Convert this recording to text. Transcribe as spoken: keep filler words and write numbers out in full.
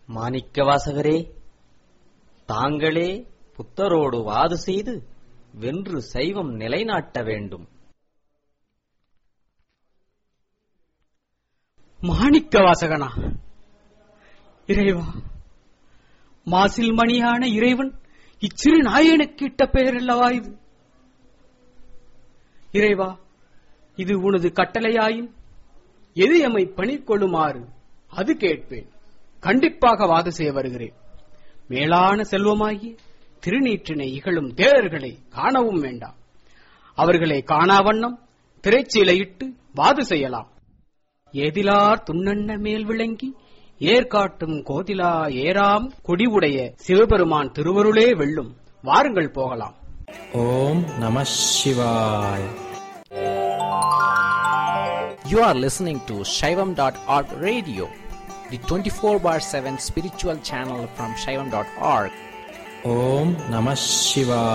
மாணிக்கவாசகரே, தாங்களே புத்தரோடு வாது செய்து வென்று சைவம் நிலைநாட்ட வேண்டும். மாணிக்கவாசகனா? இறைவா, மாசில் மணியான இறைவன் இச்சிறு நாயனுக்கு இட்ட பெயர் அல்லவா இது? இறைவா, இது உனது கட்டளையாயின் எது எம்மை பணிக்கொள்ளுமாறு அது கேட்பேன். கண்டிப்பாக வாது செய்ய வருகிறேன். மேலான செல்வமாகி திருநீற்றினை இகழும் தேரர்களை காணவும் வேண்டாம். அவர்களை காணாவண்ணம் திரைச்சீலையிட்டு வாது செய்யலாம். ஏதிலார் துண்ணண்ண மேல் விளங்கி ஏற்காட்டும் கோதிலா ஏராம் கொடிவுடைய சிவபெருமான் திருவருளே வெல்லும். வாருங்கள் போகலாம். ஓம் நம சிவாய். You are listening to Shaivam dot org radio, the twenty-four bar seven spiritual channel from Shaivam dot org. Om Namah Shivaya.